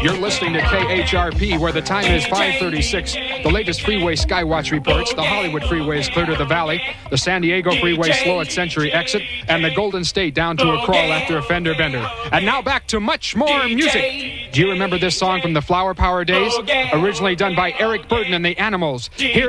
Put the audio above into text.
You're listening to KHRP, where the time is 5:36. The latest freeway Skywatch reports: the Hollywood freeway is clear to the valley, the San Diego freeway slow at Century exit, and the Golden State down to a crawl after a fender bender. And now back to much more music. Do you remember this song from the Flower Power days? Originally done by Eric Burden and the Animals. Here